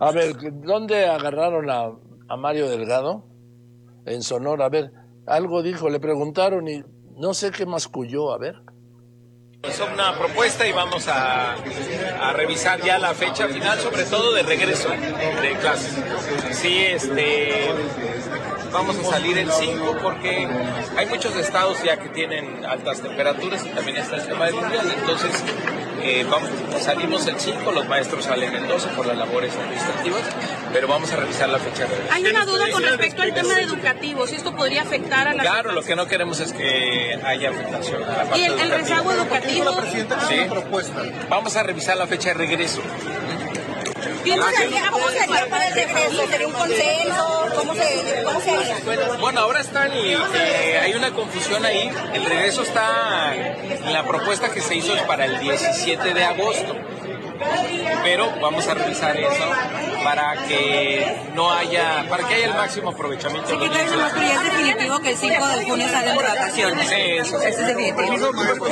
A ver, ¿dónde agarraron a Mario Delgado? En Sonora. A ver, algo dijo, le preguntaron y no sé qué masculló, a ver. Es una propuesta y vamos a revisar ya la fecha final, sobre todo de regreso de clases. Sí, vamos a salir el 5 porque hay muchos estados ya que tienen altas temperaturas y también está el tema del mundial. Entonces, salimos el 5, los maestros salen el 12 por las labores administrativas, pero vamos a revisar la fecha de regreso. Hay una duda con respecto al tema educativo, si esto podría afectar a la... Claro, lo que no queremos es que haya afectación a la parte ¿Y el rezago educativo? Sí. Vamos a revisar la fecha de regreso. ¿Cómo sería para el regreso? ¿Sería un consenso? ¿Cómo se haría? Bueno, ahora hay una confusión ahí. El regreso está en la propuesta que se hizo es para el 17 de agosto. Pero vamos a revisar eso para que haya el máximo aprovechamiento. Secretario, pero ya es definitivo que el 5 de junio salen de vacaciones. Sí, eso. Eso es definitivo.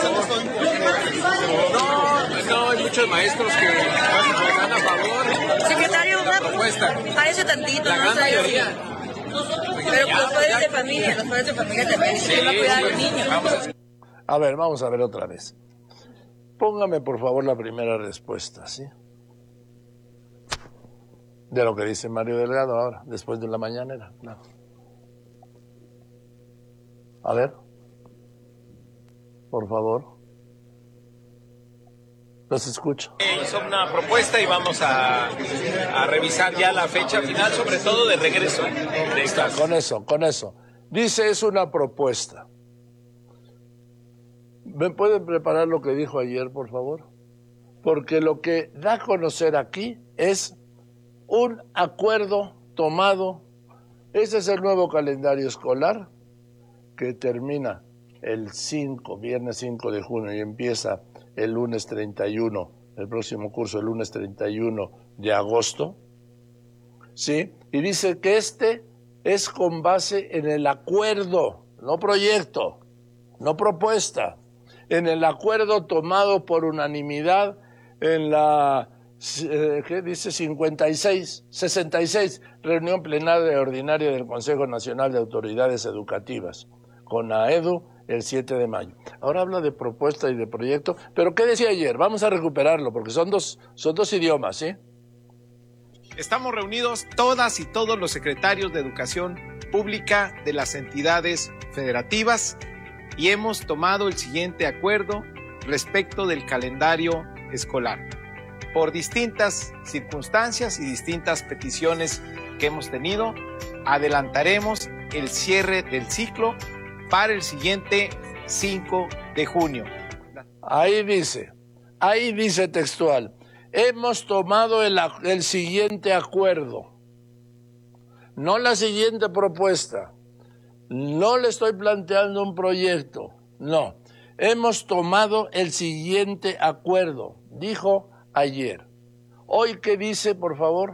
No, hay muchos maestros que están a favor. Secretario, la propuesta. Parece tantito. La gran mayoría. Pero los padres de familia también. ¿Quién va a cuidar a los niños? A ver, vamos a ver otra vez. Póngame, por favor, la primera respuesta, ¿sí? De lo que dice Mario Delgado ahora, después de la mañanera. No. A ver. Por favor. Los escucho. Es una propuesta y vamos a revisar ya la fecha final, sobre todo de regreso de clases. Con eso. Dice, es una propuesta. ¿Me pueden preparar lo que dijo ayer, por favor? Porque lo que da a conocer aquí es un acuerdo tomado. Ese es el nuevo calendario escolar que termina el viernes 5 de junio y empieza el lunes 31, el próximo curso, el lunes 31 de agosto. ¿Sí? Y dice que es con base en el acuerdo, no proyecto, no propuesta, en el acuerdo tomado por unanimidad en la, ¿qué dice? 66 reunión plenaria ordinaria del Consejo Nacional de Autoridades Educativas, con AEDU, el 7 de mayo. Ahora habla de propuesta y de proyecto, pero ¿qué decía ayer? Vamos a recuperarlo, porque son dos idiomas, ¿sí? Estamos reunidos todas y todos los secretarios de Educación Pública de las entidades federativas y hemos tomado el siguiente acuerdo respecto del calendario escolar. Por distintas circunstancias y distintas peticiones que hemos tenido, adelantaremos el cierre del ciclo para el siguiente 5 de junio. Ahí dice textual, hemos tomado el siguiente acuerdo, no la siguiente propuesta. No le estoy planteando un proyecto, no. Hemos tomado el siguiente acuerdo, dijo ayer. Hoy, ¿qué dice, por favor?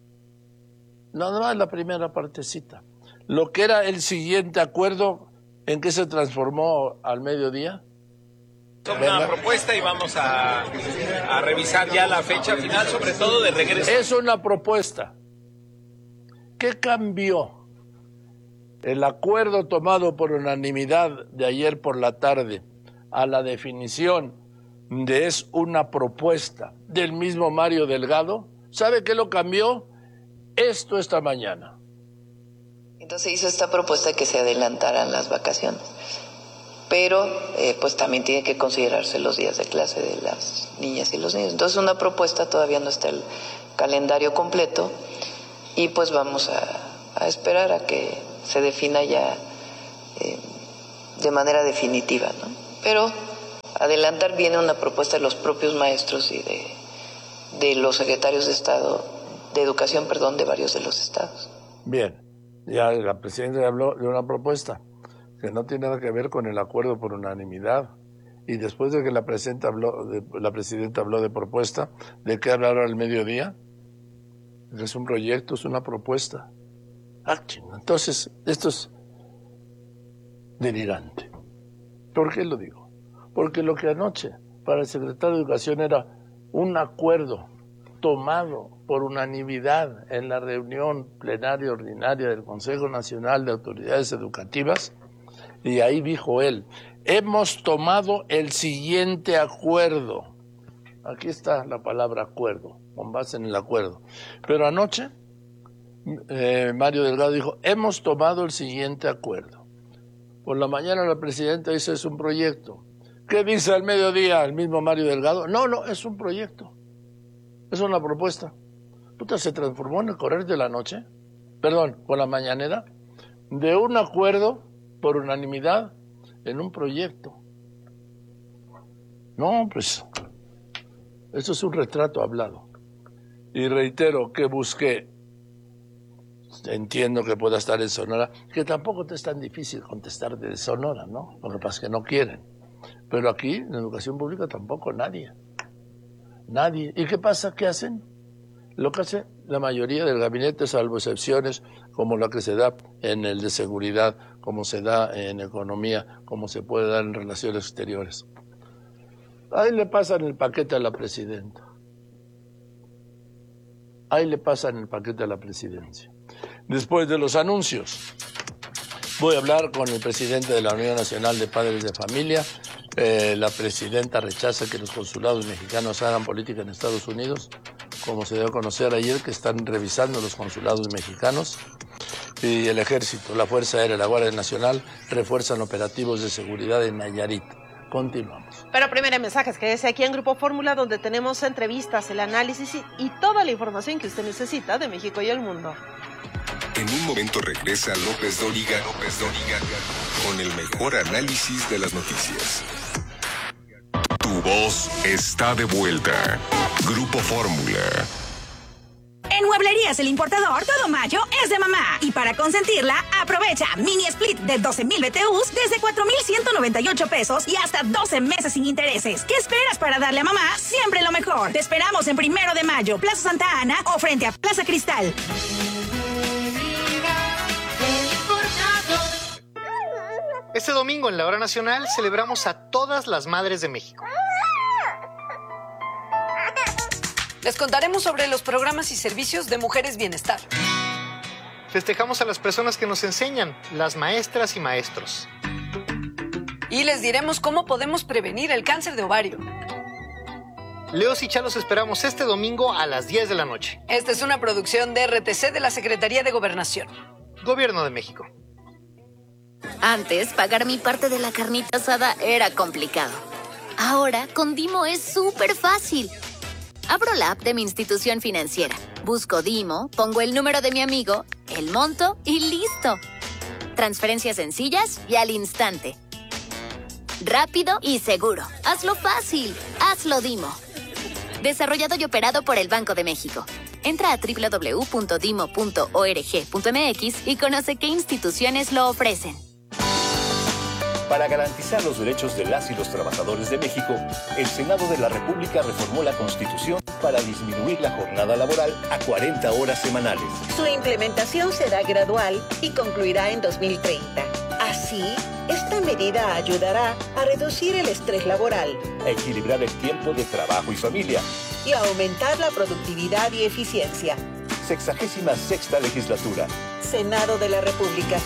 No, la primera partecita. Lo que era el siguiente acuerdo, ¿en qué se transformó al mediodía? Es una propuesta y vamos a revisar ya la fecha final, sobre todo de regreso. Es una propuesta. ¿Qué cambió? El acuerdo tomado por unanimidad de ayer por la tarde a la definición de es una propuesta del mismo Mario Delgado, ¿sabe qué lo cambió? Esta mañana. Entonces hizo esta propuesta de que se adelantaran las vacaciones, pero pues también tiene que considerarse los días de clase de las niñas y los niños. Entonces una propuesta, todavía no está el calendario completo y pues vamos a esperar a que se defina ya de manera definitiva, ¿no? Pero adelantar viene una propuesta de los propios maestros y de los secretarios de Estado, de Educación, de varios de los estados. Bien, ya la presidenta habló de una propuesta que no tiene nada que ver con el acuerdo por unanimidad. Y después de que la presidenta habló de propuesta, ¿de qué hablaron al mediodía? Es un proyecto, es una propuesta. Entonces, esto es delirante. ¿Por qué lo digo? Porque lo que anoche para el secretario de Educación era un acuerdo tomado por unanimidad en la reunión plenaria ordinaria del Consejo Nacional de Autoridades Educativas, y ahí dijo él, hemos tomado el siguiente acuerdo. Aquí está la palabra acuerdo, con base en el acuerdo. Pero anoche, Mario Delgado dijo, hemos tomado el siguiente acuerdo. Por la mañana la presidenta dice, es un proyecto. ¿Qué dice al mediodía el mismo Mario Delgado? No, es un proyecto. Es una propuesta. Puta, se transformó en el correr de la noche, con la mañanera, de un acuerdo por unanimidad en un proyecto. No, pues, eso es un retrato hablado. Y reitero que busqué, entiendo que pueda estar en Sonora, que tampoco te es tan difícil contestar de Sonora, ¿no? Lo que pasa es que no quieren. Pero aquí, en la educación pública, tampoco nadie. Nadie. ¿Y qué pasa? ¿Qué hacen? Lo que hace la mayoría del gabinete, salvo excepciones, como la que se da en el de seguridad, como se da en economía, como se puede dar en relaciones exteriores. Ahí le pasan el paquete a la presidenta. Ahí le pasan el paquete a la presidencia. Después de los anuncios, voy a hablar con el presidente de la Unión Nacional de Padres de Familia. La presidenta rechaza que los consulados mexicanos hagan política en Estados Unidos, como se dio a conocer ayer, que están revisando los consulados mexicanos. Y el Ejército, la Fuerza Aérea y la Guardia Nacional refuerzan operativos de seguridad en Nayarit. Continuamos. Pero primero mensajes, quédese aquí en Grupo Fórmula, donde tenemos entrevistas, el análisis y toda la información que usted necesita de México y el mundo. En un momento regresa López Dóriga con el mejor análisis de las noticias. Tu voz está de vuelta. Grupo Fórmula. En Mueblerías El Importador, todo mayo es de mamá. Y para consentirla, aprovecha mini split de 12,000 BTUs desde 4,198 pesos y hasta 12 meses sin intereses. ¿Qué esperas para darle a mamá siempre lo mejor? Te esperamos en 1 de mayo, Plaza Santa Ana o frente a Plaza Cristal. Este domingo en la Hora Nacional celebramos a todas las madres de México. Les contaremos sobre los programas y servicios de Mujeres Bienestar. Festejamos a las personas que nos enseñan, las maestras y maestros. Y les diremos cómo podemos prevenir el cáncer de ovario. Leos y Chalos esperamos este domingo a las 10 de la noche. Esta es una producción de RTC de la Secretaría de Gobernación. Gobierno de México. Antes, pagar mi parte de la carnita asada era complicado. Ahora, con Dimo es súper fácil. Abro la app de mi institución financiera, busco Dimo, pongo el número de mi amigo, el monto y listo. Transferencias sencillas y al instante. Rápido y seguro. Hazlo fácil. Hazlo Dimo. Desarrollado y operado por el Banco de México. Entra a www.dimo.org.mx y conoce qué instituciones lo ofrecen. Para garantizar los derechos de las y los trabajadores de México, el Senado de la República reformó la Constitución para disminuir la jornada laboral a 40 horas semanales. Su implementación será gradual y concluirá en 2030. Así, esta medida ayudará a reducir el estrés laboral, a equilibrar el tiempo de trabajo y familia y a aumentar la productividad y eficiencia. 66ª legislatura. Senado de la República.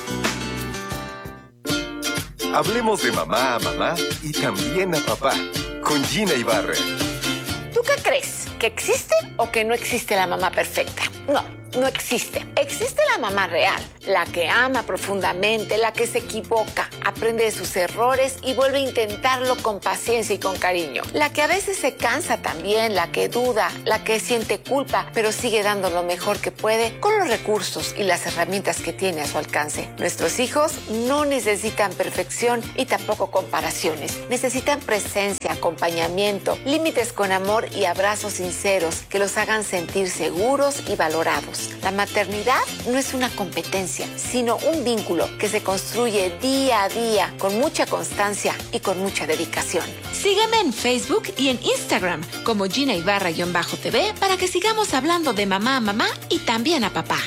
Hablemos de mamá a mamá y también a papá, con Gina Ibarra. ¿Tú qué crees? ¿Que existe o que no existe la mamá perfecta? No existe. Existe la mamá real, la que ama profundamente, la que se equivoca, aprende de sus errores y vuelve a intentarlo con paciencia y con cariño. La que a veces se cansa también, la que duda, la que siente culpa, pero sigue dando lo mejor que puede con los recursos y las herramientas que tiene a su alcance. Nuestros hijos no necesitan perfección y tampoco comparaciones. Necesitan presencia, acompañamiento, límites con amor y abrazos sinceros que los hagan sentir seguros y valorados. La maternidad no es una competencia, sino un vínculo que se construye día a día con mucha constancia y con mucha dedicación. Sígueme en Facebook y en Instagram como Gina Ibarra-TV para que sigamos hablando de mamá a mamá y también a papá.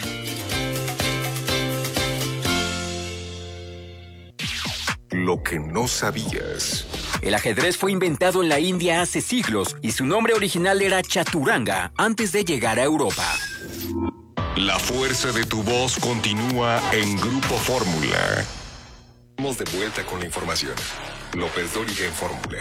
Lo que no sabías. El ajedrez fue inventado en la India hace siglos y su nombre original era Chaturanga antes de llegar a Europa. La fuerza de tu voz continúa en Grupo Fórmula. Estamos de vuelta con la información. López Dóriga en Fórmula.